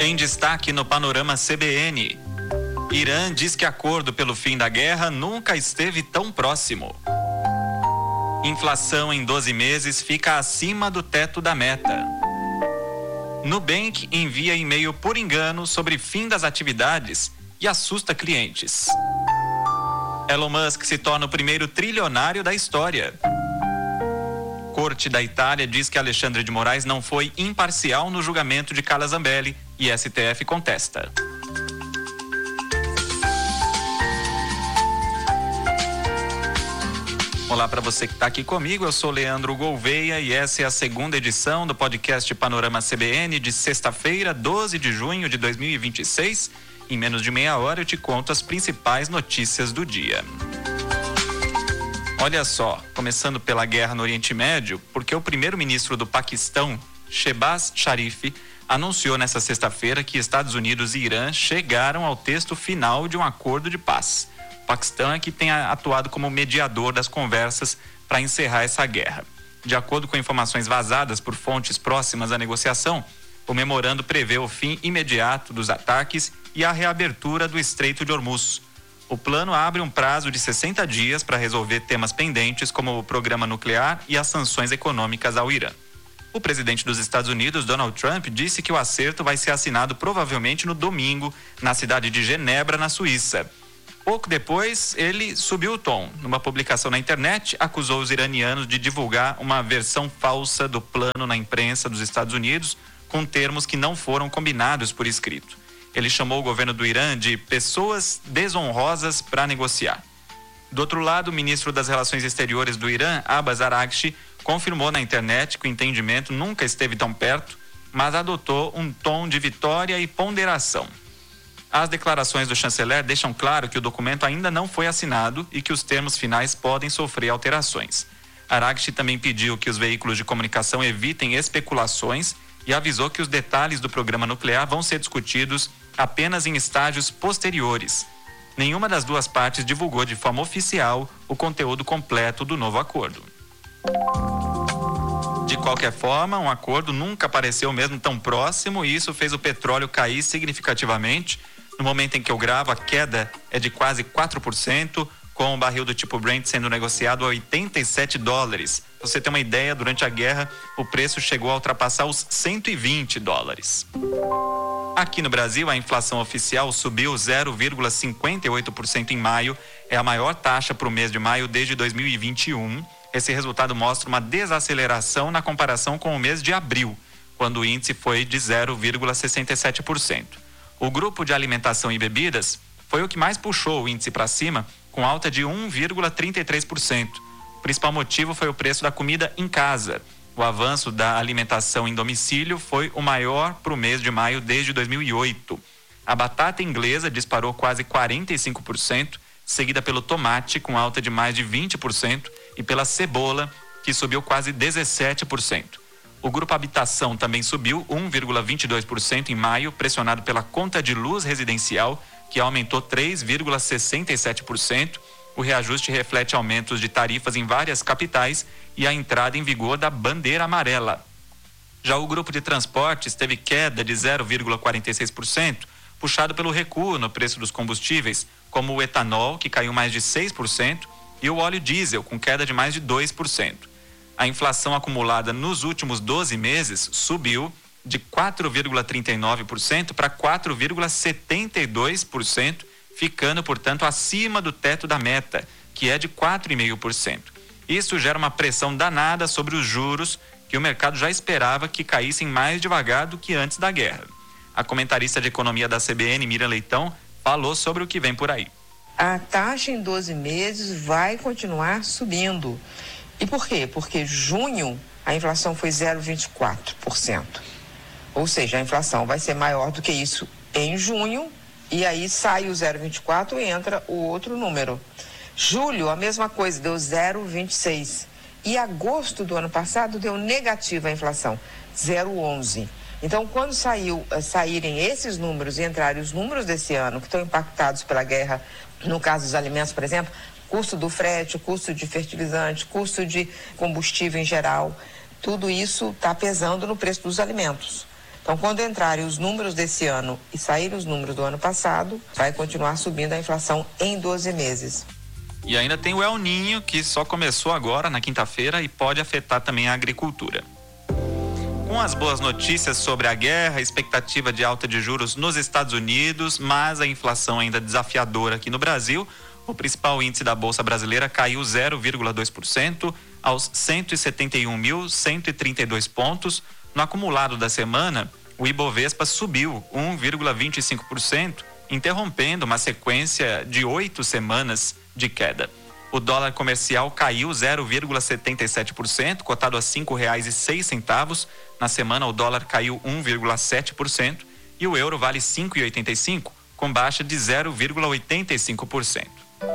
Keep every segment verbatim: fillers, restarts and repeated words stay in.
Em destaque no Panorama C B N. Irã diz que acordo pelo fim da guerra nunca esteve tão próximo. Inflação em doze meses fica acima do teto da meta. Nubank envia e-mail por engano sobre fim das atividades e assusta clientes. Elon Musk se torna o primeiro trilionário da história. Corte da Itália diz que Alexandre de Moraes não foi imparcial no julgamento de Carla Zambelli e S T F contesta. Olá para você que está aqui comigo, eu sou Leandro Gouveia e essa é a segunda edição do podcast Panorama C B N de sexta-feira, doze de junho de dois mil e vinte e seis. Em menos de meia hora eu te conto as principais notícias do dia. Olha só, começando pela guerra no Oriente Médio, porque o primeiro-ministro do Paquistão, Shehbaz Sharif, anunciou nesta sexta-feira que Estados Unidos e Irã chegaram ao texto final de um acordo de paz. O Paquistão é que tem atuado como mediador das conversas para encerrar essa guerra. De acordo com informações vazadas por fontes próximas à negociação, o memorando prevê o fim imediato dos ataques e a reabertura do Estreito de Hormuz. O plano abre um prazo de sessenta dias para resolver temas pendentes como o programa nuclear e as sanções econômicas ao Irã. O presidente dos Estados Unidos, Donald Trump, disse que o acerto vai ser assinado provavelmente no domingo, na cidade de Genebra, na Suíça. Pouco depois, ele subiu o tom. Numa publicação na internet, acusou os iranianos de divulgar uma versão falsa do plano na imprensa dos Estados Unidos, com termos que não foram combinados por escrito. Ele chamou o governo do Irã de pessoas desonrosas para negociar. Do outro lado, o ministro das Relações Exteriores do Irã, Abbas Araghchi, confirmou na internet que o entendimento nunca esteve tão perto, mas adotou um tom de vitória e ponderação. As declarações do chanceler deixam claro que o documento ainda não foi assinado e que os termos finais podem sofrer alterações. Araghchi também pediu que os veículos de comunicação evitem especulações e avisou que os detalhes do programa nuclear vão ser discutidos apenas em estágios posteriores. Nenhuma das duas partes divulgou de forma oficial o conteúdo completo do novo acordo. De qualquer forma, um acordo nunca pareceu mesmo tão próximo e isso fez o petróleo cair significativamente. No momento em que eu gravo, a queda é de quase quatro por cento, com o barril do tipo Brent sendo negociado a oitenta e sete dólares. Pra você ter uma ideia, durante a guerra, o preço chegou a ultrapassar os cento e vinte dólares. Aqui no Brasil, a inflação oficial subiu zero vírgula cinquenta e oito por cento em maio. É a maior taxa para o mês de maio desde dois mil e vinte e um. Esse resultado mostra uma desaceleração na comparação com o mês de abril, quando o índice foi de zero vírgula sessenta e sete por cento. O grupo de alimentação e bebidas foi o que mais puxou o índice para cima, com alta de um vírgula trinta e três por cento. O principal motivo foi o preço da comida em casa. O avanço da alimentação em domicílio foi o maior para o mês de maio desde dois mil e oito. A batata inglesa disparou quase quarenta e cinco por cento, seguida pelo tomate, com alta de mais de vinte por cento, e pela cebola, que subiu quase dezessete por cento. O grupo habitação também subiu um vírgula vinte e dois por cento em maio, pressionado pela conta de luz residencial, que aumentou três vírgula sessenta e sete por cento. O reajuste reflete aumentos de tarifas em várias capitais e a entrada em vigor da bandeira amarela. Já o grupo de transportes teve queda de zero vírgula quarenta e seis por cento, puxado pelo recuo no preço dos combustíveis, como o etanol, que caiu mais de seis por cento, e o óleo diesel, com queda de mais de dois por cento. A inflação acumulada nos últimos doze meses subiu de quatro vírgula trinta e nove por cento para quatro vírgula setenta e dois por cento, ficando, portanto, acima do teto da meta, que é de quatro vírgula cinco por cento. Isso gera uma pressão danada sobre os juros, que o mercado já esperava que caíssem mais devagar do que antes da guerra. A comentarista de economia da C B N, Miriam Leitão, falou sobre o que vem por aí. A taxa em doze meses vai continuar subindo. E por quê? Porque junho a inflação foi zero vírgula vinte e quatro por cento. Ou seja, a inflação vai ser maior do que isso em junho, e aí sai o zero vírgula vinte e quatro e entra o outro número. Julho, a mesma coisa, deu zero vírgula vinte e seis. E agosto do ano passado deu negativa a inflação, zero vírgula onze. Então, quando saiu, saírem esses números e entrarem os números desse ano, que estão impactados pela guerra, no caso dos alimentos, por exemplo, custo do frete, custo de fertilizante, custo de combustível em geral, tudo isso está pesando no preço dos alimentos. Então, quando entrarem os números desse ano e saírem os números do ano passado, vai continuar subindo a inflação em doze meses. E ainda tem o El Niño, que só começou agora, na quinta-feira, e pode afetar também a agricultura. Com as boas notícias sobre a guerra, a expectativa de alta de juros nos Estados Unidos, mas a inflação ainda desafiadora aqui no Brasil, o principal índice da Bolsa Brasileira caiu zero vírgula dois por cento aos cento e setenta e um mil, cento e trinta e dois pontos. No acumulado da semana, o Ibovespa subiu um vírgula vinte e cinco por cento, interrompendo uma sequência de oito semanas de queda. O dólar comercial caiu zero vírgula setenta e sete por cento, cotado a cinco reais e seis centavos. Na semana, o dólar caiu um vírgula sete por cento e o euro vale cinco reais e oitenta e cinco centavos, com baixa de zero vírgula oitenta e cinco por cento.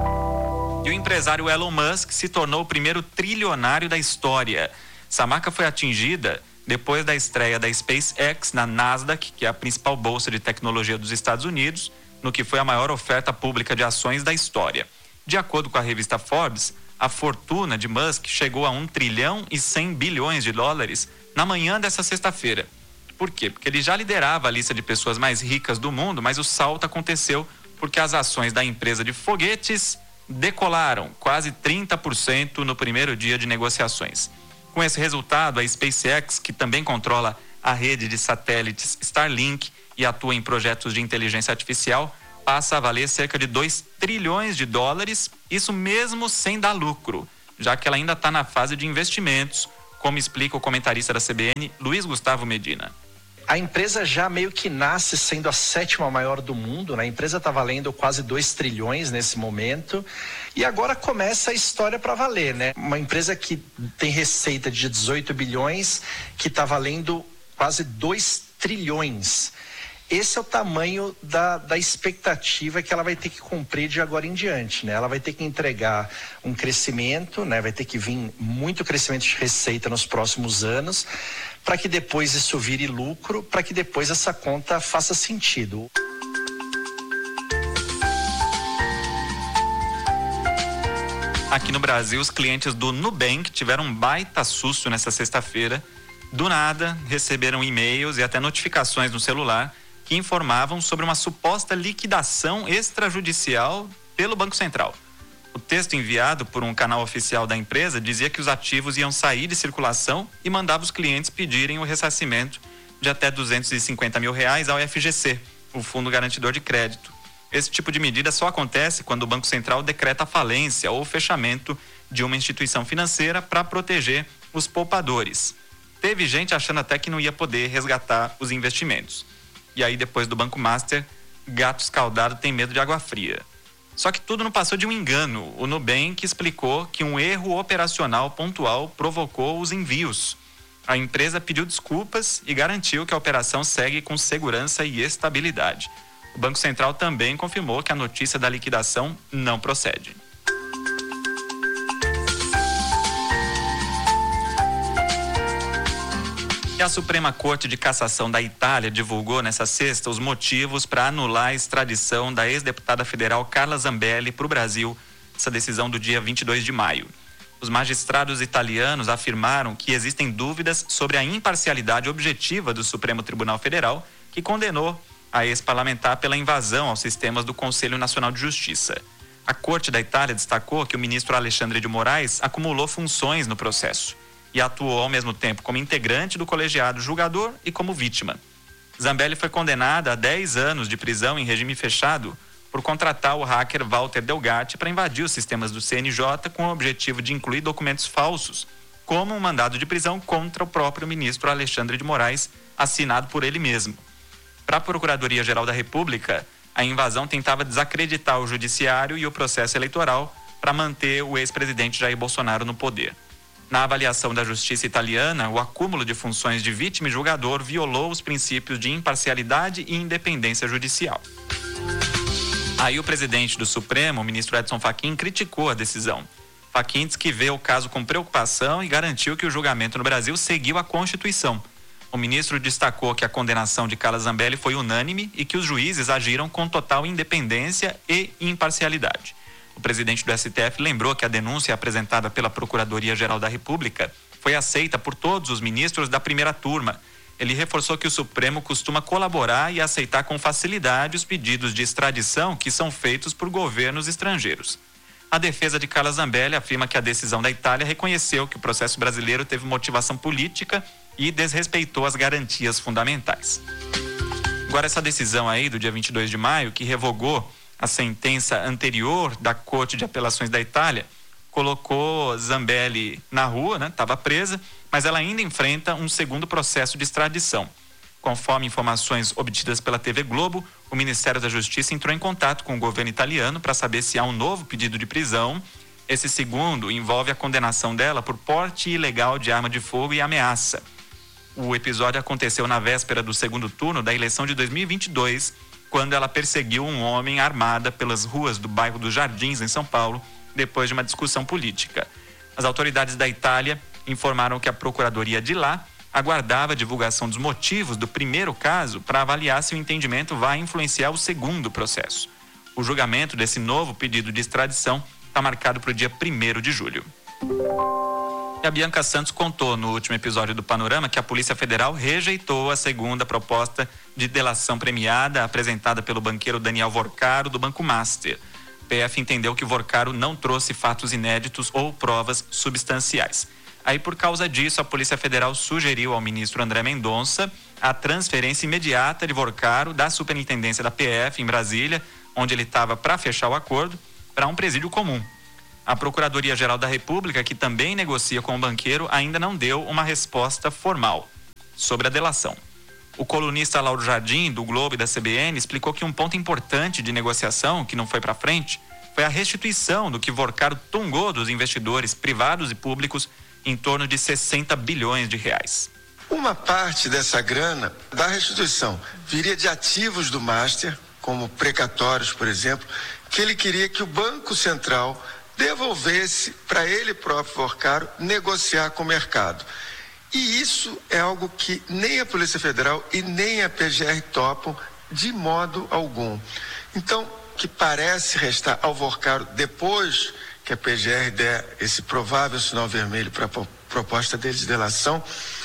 E o empresário Elon Musk se tornou o primeiro trilionário da história. Essa marca foi atingida depois da estreia da SpaceX na Nasdaq, que é a principal bolsa de tecnologia dos Estados Unidos, no que foi a maior oferta pública de ações da história. De acordo com a revista Forbes, a fortuna de Musk chegou a um trilhão e cem bilhões de dólares na manhã dessa sexta-feira. Por quê? Porque ele já liderava a lista de pessoas mais ricas do mundo, mas o salto aconteceu porque as ações da empresa de foguetes decolaram quase trinta por cento no primeiro dia de negociações. Com esse resultado, a SpaceX, que também controla a rede de satélites Starlink e atua em projetos de inteligência artificial, passa a valer cerca de dois trilhões de dólares, isso mesmo sem dar lucro, já que ela ainda está na fase de investimentos, como explica o comentarista da C B N, Luiz Gustavo Medina. A empresa já meio que nasce sendo a sétima maior do mundo, né? A empresa está valendo quase dois trilhões nesse momento e agora começa a história para valer, né? Uma empresa que tem receita de dezoito bilhões, que está valendo quase dois trilhões. Esse é o tamanho da, da expectativa que ela vai ter que cumprir de agora em diante, né? Ela vai ter que entregar um crescimento, né? Vai ter que vir muito crescimento de receita nos próximos anos, para que depois isso vire lucro, para que depois essa conta faça sentido. Aqui no Brasil, os clientes do Nubank tiveram um baita susto nessa sexta-feira. Do nada, receberam e-mails e até notificações no celular que informavam sobre uma suposta liquidação extrajudicial pelo Banco Central. O texto enviado por um canal oficial da empresa dizia que os ativos iam sair de circulação e mandava os clientes pedirem o ressarcimento de até duzentos e cinquenta mil reais ao F G C, o Fundo Garantidor de Crédito. Esse tipo de medida só acontece quando o Banco Central decreta a falência ou o fechamento de uma instituição financeira para proteger os poupadores. Teve gente achando até que não ia poder resgatar os investimentos. E aí, depois do Banco Master, gato escaldado tem medo de água fria. Só que tudo não passou de um engano. O Nubank explicou que um erro operacional pontual provocou os envios. A empresa pediu desculpas e garantiu que a operação segue com segurança e estabilidade. O Banco Central também confirmou que a notícia da liquidação não procede. E a Suprema Corte de Cassação da Itália divulgou nessa sexta os motivos para anular a extradição da ex-deputada federal Carla Zambelli para o Brasil, essa decisão do dia vinte e dois de maio. Os magistrados italianos afirmaram que existem dúvidas sobre a imparcialidade objetiva do Supremo Tribunal Federal, que condenou a ex-parlamentar pela invasão aos sistemas do Conselho Nacional de Justiça. A Corte da Itália destacou que o ministro Alexandre de Moraes acumulou funções no processo e atuou ao mesmo tempo como integrante do colegiado julgador e como vítima. Zambelli foi condenada a dez anos de prisão em regime fechado por contratar o hacker Walter Delgatti para invadir os sistemas do C N J com o objetivo de incluir documentos falsos, como um mandado de prisão contra o próprio ministro Alexandre de Moraes, assinado por ele mesmo. Para a Procuradoria-Geral da República, a invasão tentava desacreditar o judiciário e o processo eleitoral para manter o ex-presidente Jair Bolsonaro no poder. Na avaliação da justiça italiana, o acúmulo de funções de vítima e julgador violou os princípios de imparcialidade e independência judicial. Aí o presidente do Supremo, o ministro Edson Fachin, criticou a decisão. Fachin disse que vê o caso com preocupação e garantiu que o julgamento no Brasil seguiu a Constituição. O ministro destacou que a condenação de Carla Zambelli foi unânime e que os juízes agiram com total independência e imparcialidade. O presidente do S T F lembrou que a denúncia apresentada pela Procuradoria-Geral da República foi aceita por todos os ministros da primeira turma ele reforçou que o Supremo costuma colaborar e aceitar com facilidade os pedidos de extradição que são feitos por governos estrangeiros. A defesa de Carla Zambelli afirma que a decisão da Itália reconheceu que o processo brasileiro teve motivação política e desrespeitou as garantias fundamentais. Agora, essa decisão aí do dia vinte e dois de maio, que revogou a sentença anterior da Corte de Apelações da Itália, colocou Zambelli na rua, né? Estava presa, mas ela ainda enfrenta um segundo processo de extradição. Conforme informações obtidas pela T V Globo, o Ministério da Justiça entrou em contato com o governo italiano para saber se há um novo pedido de prisão. Esse segundo envolve a condenação dela por porte ilegal de arma de fogo e ameaça. O episódio aconteceu na véspera do segundo turno da eleição de dois mil e vinte e dois, quando ela perseguiu um homem armada pelas ruas do bairro dos Jardins, em São Paulo, depois de uma discussão política. As autoridades da Itália informaram que a procuradoria de lá aguardava a divulgação dos motivos do primeiro caso para avaliar se o entendimento vai influenciar o segundo processo. O julgamento desse novo pedido de extradição está marcado para o dia primeiro de julho. E a Bianca Santos contou no último episódio do Panorama que a Polícia Federal rejeitou a segunda proposta de delação premiada apresentada pelo banqueiro Daniel Vorcaro do Banco Master. O P F entendeu que Vorcaro não trouxe fatos inéditos ou provas substanciais. Aí, por causa disso, a Polícia Federal sugeriu ao ministro André Mendonça a transferência imediata de Vorcaro da superintendência da P F em Brasília, onde ele estava para fechar o acordo, para um presídio comum. A Procuradoria-Geral da República, que também negocia com o banqueiro, ainda não deu uma resposta formal sobre a delação. O colunista Lauro Jardim, do Globo e da C B N, explicou que um ponto importante de negociação, que não foi para frente, foi a restituição do que Vorcaro tungou dos investidores privados e públicos em torno de sessenta bilhões de reais. Uma parte dessa grana da restituição viria de ativos do Master, como precatórios, por exemplo, que ele queria que o Banco Central devolvesse para ele próprio, Vorcaro, negociar com o mercado. E isso é algo que nem a Polícia Federal e nem a P G R topam de modo algum. Então, o que parece restar ao Vorcaro, depois que a P G R der esse provável sinal vermelho para a proposta dele de delação,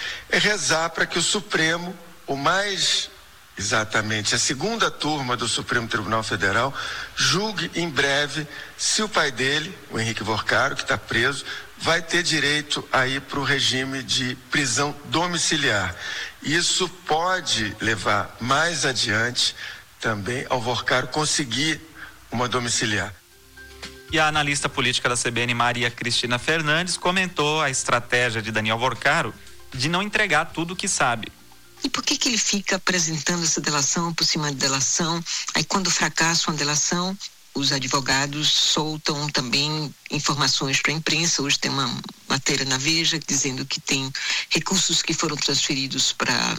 é rezar para que o Supremo, o mais exatamente a segunda turma do Supremo Tribunal Federal, julgue em breve se o pai dele, o Henrique Vorcaro, que está preso, vai ter direito a ir para o regime de prisão domiciliar. Isso pode levar mais adiante também ao Vorcaro conseguir uma domiciliar. E a analista política da C B N, Maria Cristina Fernandes, comentou a estratégia de Daniel Vorcaro de não entregar tudo o que sabe. E por que que ele fica apresentando essa delação por cima de delação? Aí quando fracassa uma delação, os advogados soltam também informações para a imprensa. Hoje tem uma matéria na Veja dizendo que tem recursos que foram transferidos para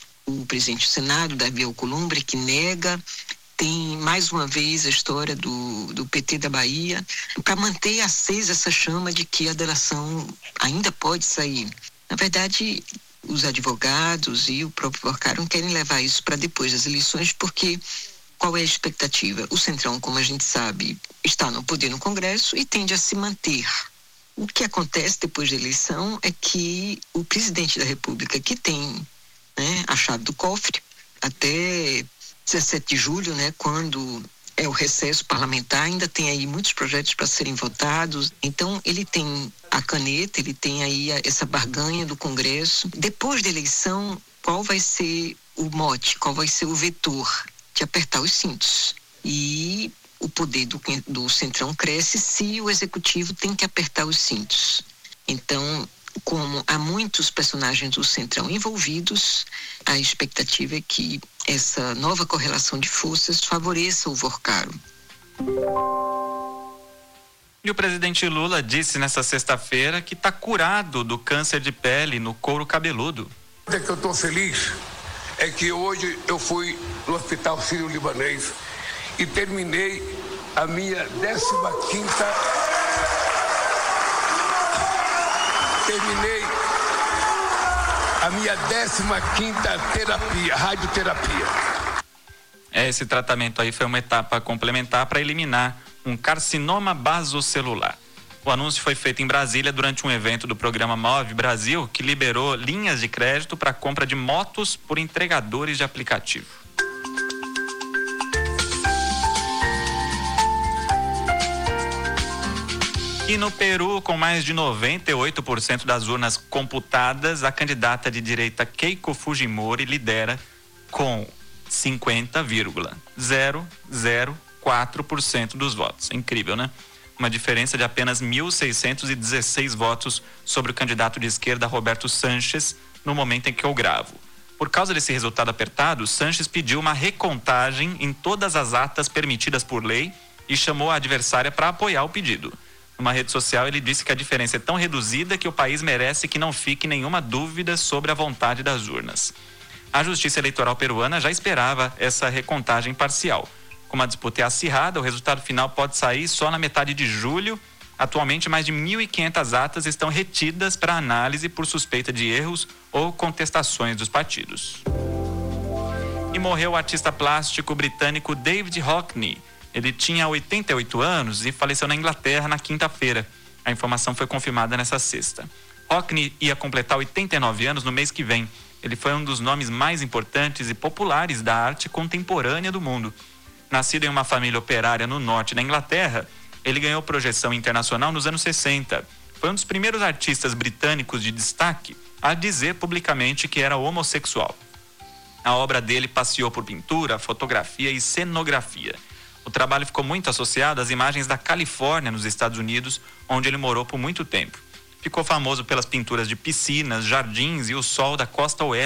o presidente do Senado, Davi Alcolumbre, que nega. Tem mais uma vez a história do, do P T da Bahia, para manter acesa essa chama de que a delação ainda pode sair. Na verdade, os advogados e o próprio Vorcaro querem levar isso para depois das eleições, porque qual é a expectativa? O Centrão, como a gente sabe, está no poder no Congresso e tende a se manter. O que acontece depois da eleição é que o presidente da República, que tem, né, a chave do cofre, até dezessete de julho, né, quando é o recesso parlamentar, ainda tem aí muitos projetos para serem votados. Então, ele tem a caneta, ele tem aí essa barganha do Congresso. Depois da eleição, qual vai ser o mote, qual vai ser o vetor de apertar os cintos? E o poder do, do Centrão cresce se o Executivo tem que apertar os cintos. Então, como há muitos personagens do Centrão envolvidos, a expectativa é que essa nova correlação de forças favoreça o Vorcaro. E o presidente Lula disse nesta sexta-feira que está curado do câncer de pele no couro cabeludo. O que eu estou feliz é que hoje eu fui no Hospital Sírio-Libanês e terminei a minha décima quinta terminei a minha décima quinta terapia, radioterapia. Esse tratamento aí foi uma etapa complementar para eliminar um carcinoma basocelular. O anúncio foi feito em Brasília durante um evento do programa Move Brasil, que liberou linhas de crédito para a compra de motos por entregadores de aplicativo. E no Peru, com mais de noventa e oito por cento das urnas computadas, a candidata de direita Keiko Fujimori lidera com cinquenta vírgula zero zero quatro por cento dos votos. É incrível, né? Uma diferença de apenas mil seiscentos e dezesseis votos sobre o candidato de esquerda Roberto Sanches no momento em que eu gravo. Por causa desse resultado apertado, Sanches pediu uma recontagem em todas as atas permitidas por lei e chamou a adversária para apoiar o pedido. Numa rede social, ele disse que a diferença é tão reduzida que o país merece que não fique nenhuma dúvida sobre a vontade das urnas. A Justiça Eleitoral peruana já esperava essa recontagem parcial. Como a disputa é acirrada, o resultado final pode sair só na metade de julho. Atualmente, mais de mil e quinhentas atas estão retidas para análise por suspeita de erros ou contestações dos partidos. E morreu o artista plástico britânico David Hockney. Ele tinha oitenta e oito anos e faleceu na Inglaterra na quinta-feira. A informação foi confirmada nessa sexta. Hockney ia completar oitenta e nove anos no mês que vem. Ele foi um dos nomes mais importantes e populares da arte contemporânea do mundo. Nascido em uma família operária no norte da Inglaterra, ele ganhou projeção internacional nos anos sessenta. Foi um dos primeiros artistas britânicos de destaque a dizer publicamente que era homossexual. A obra dele passeou por pintura, fotografia e cenografia. O trabalho ficou muito associado às imagens da Califórnia, nos Estados Unidos, onde ele morou por muito tempo. Ficou famoso pelas pinturas de piscinas, jardins e o sol da costa oeste